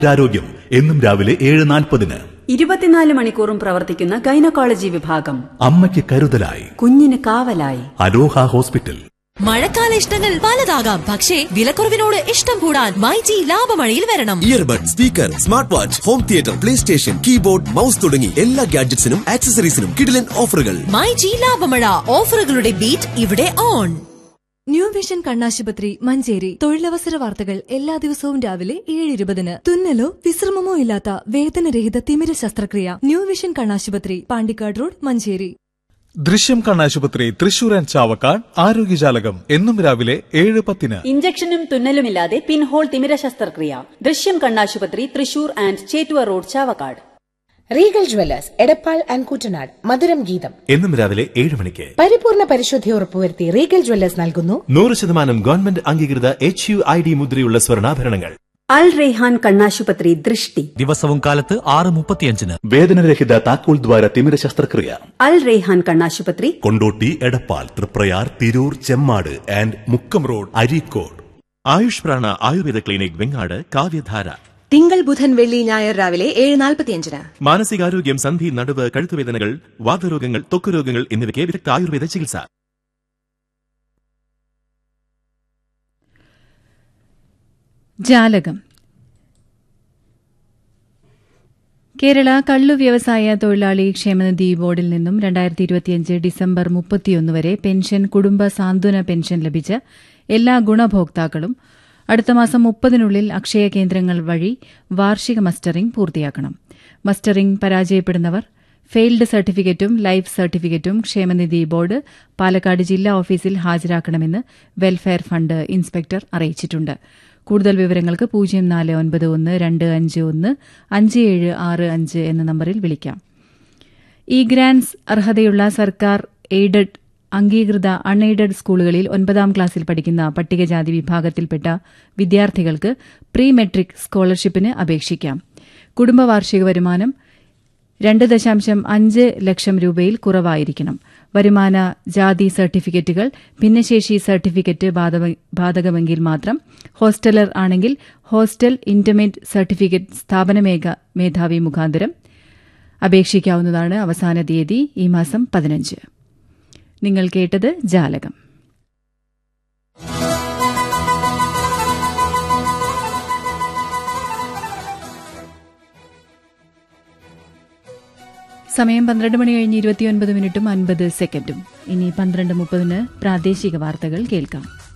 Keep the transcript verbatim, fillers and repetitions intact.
ആരോഗ്യം എന്നും രാവിലെ ഏഴ് നാൽപ്പതിന്. ഇരുപത്തിനാല് മണിക്കൂറും പ്രവർത്തിക്കുന്ന ഗൈനക്കോളജി വിഭാഗം. അമ്മയ്ക്ക് കരുതലായി, കുഞ്ഞിന് കാവലായി. അലോഹ ഹോസ്പിറ്റൽ. മഴക്കാല ഇഷ്ടങ്ങൾ പലതാകാം, പക്ഷേ വിലക്കുറവിനോട് ഇഷ്ടം കൂടാൻ മൈജി ലാഭമഴയിൽ വരണം. Earbud, speaker, smart watch, home theatre, play station, keyboard, mouse തുടങ്ങി എല്ലാ ഗാഡ്ജറ്റ്സിനും ആക്സസറീസിനും കിടിലൻ ഓഫറുകൾ. മൈജി ലാഭമഴ, ഓഫറുകളുടെ ബീറ്റ് ഇവിടെ ഓൺ. ന്യൂ വിഷൻ കണ്ണാശുപത്രി മഞ്ചേരി. തൊഴിലവസര വാർത്തകൾ എല്ലാ ദിവസവും രാവിലെ ഏഴ് ഇരുപതിന്. തുന്നലോ വിശ്രമമോ ഇല്ലാത്ത വേദനരഹിത തിമിര ശസ്ത്രക്രിയ. ന്യൂ വിഷൻ കണ്ണാശുപത്രി, പാണ്ടിക്കാട് റോഡ്, മഞ്ചേരി. ദൃശ്യം കണ്ണാശുപത്രി തൃശൂർ ആൻഡ് ചാവക്കാട്. ആരോഗ്യജാലകം എന്നും രാവിലെ ഏഴ് പത്തിന്. ഇഞ്ചക്ഷനും തുന്നലുമില്ലാതെ പിൻഹോൾ തിമിര ശസ്ത്രക്രിയ. ദൃശ്യം കണ്ണാശുപത്രി Thrissur and Chettuva road, Chavakkad. Regal Jewellers Edappal and Koottanad. മധുരം ഗീതം എന്നും രാവിലെ ഏഴ് മണിക്ക്. പരിപൂർണ പരിശുദ്ധി ഉറപ്പുവരുത്തി റീഗൽ ജ്വല്ലേഴ്സ് നൽകുന്നു നൂറ് ശതമാനം ഗവൺമെന്റ് അംഗീകൃത എച്ച് യു ഐ ഡി മുദ്രയുള്ള സ്വർണ്ണാഭരണങ്ങൾ. അൽ റെയ്ഹാൻ കണ്ണാശുപത്രി ദൃഷ്ടി. ദിവസവും കാലത്ത് ആറ് മുപ്പത്തിയഞ്ചിന്. വേദനരഹിത താക്കോൽ ദ്വാര തിമിര ശസ്ത്രക്രിയ. അൽ റെയ്ഹാൻ കണ്ണാശുപത്രി, Kondotty, Edappal, Triprayar, Tirur, Chemmad and Mukkam road, Areekode. Ayush Prana Ayurveda clinic Vengad. കാവ്യധാര തിങ്കൾ ബുധൻ വെള്ളി ഞായർ രാവിലെ ഏഴ് നാൽപ്പത്തിയഞ്ചിന്. മാനസികാരോഗ്യം, സന്ധി, നടുവ്, കഴുത്തുവേദനകൾ, വാതരോഗങ്ങൾ, ത്വക്കുരോഗങ്ങൾ എന്നിവയ്ക്ക് വിദഗ്ധ ആയുർവേദ ചികിത്സ. ജാലകം. കേരള കള്ളു വ്യവസായ തൊഴിലാളി ക്ഷേമനിധി ബോർഡിൽ നിന്നും രണ്ടായിരത്തി ഇരുപത്തിയഞ്ച് ഡിസംബർ മുപ്പത്തിയൊന്ന് വരെ പെൻഷൻ, കുടുംബ സാന്ത്വന പെൻഷൻ ലഭിച്ച എല്ലാ ഗുണഭോക്താക്കളും അടുത്ത മാസം മുപ്പതിനുള്ളിൽ അക്ഷയ കേന്ദ്രങ്ങൾ വഴി വാർഷിക മസ്റ്ററിംഗ് പൂർത്തിയാക്കണം. മസ്റ്ററിംഗ് പരാജയപ്പെടുന്നവർ ഫെയിൽഡ് സർട്ടിഫിക്കറ്റും ലൈഫ് സർട്ടിഫിക്കറ്റും ക്ഷേമനിധി ബോർഡ് പാലക്കാട് ജില്ലാ ഓഫീസിൽ ഹാജരാക്കണമെന്ന് വെൽഫെയർ ഫണ്ട് ഇൻസ്പെക്ടർ അറിയിച്ചിട്ടുണ്ട്. കൂടുതൽ വിവരങ്ങൾക്ക് പൂജ്യം നാല് ഒൻപത് ഒന്ന് രണ്ട് അഞ്ച് ഒന്ന് അഞ്ച് ഏഴ് ആറ് അഞ്ച് എന്ന നമ്പറിൽ വിളിക്കാം. ഇ ഗ്രാന്റ്സ് അർഹതയുള്ള സർക്കാർ എയ്ഡഡ്, അംഗീകൃത അൺഎയ്ഡഡ് സ്കൂളുകളിൽ ഒൻപതാം ക്ലാസ്സിൽ പഠിക്കുന്ന പട്ടികജാതി വിഭാഗത്തിൽപ്പെട്ട വിദ്യാർത്ഥികൾക്ക് പ്രീ മെട്രിക് സ്കോളർഷിപ്പിന് അപേക്ഷിക്കാം. കുടുംബ വാർഷിക വരുമാനം രണ്ട് ദശാംശം അഞ്ച് ലക്ഷം രൂപയിൽ കുറവായിരിക്കണം. വരുമാന ജാതി സർട്ടിഫിക്കറ്റുകൾ, ഭിന്നശേഷി സർട്ടിഫിക്കറ്റ് ബാധകമെങ്കിൽ മാത്രം. ഹോസ്റ്റലർ ആണെങ്കിൽ ഹോസ്റ്റൽ ഇന്റർമീഡിയറ്റ് സർട്ടിഫിക്കറ്റ് സ്ഥാപന മേധാവി മുഖാന്തരം അപേക്ഷിക്കാവുന്നതാണ്. അവസാന തീയതി ഈ മാസം പതിനഞ്ച്. നിങ്ങൾ കേട്ടത് ജാലകം. സമയം പന്ത്രണ്ട് മണി കഴിഞ്ഞ് ഇരുപത്തിയൊൻപത് മിനിറ്റും അൻപത് സെക്കൻഡും. ഇനി പന്ത്രണ്ട് മുപ്പതിന് പ്രാദേശിക വാർത്തകൾ കേൾക്കാം.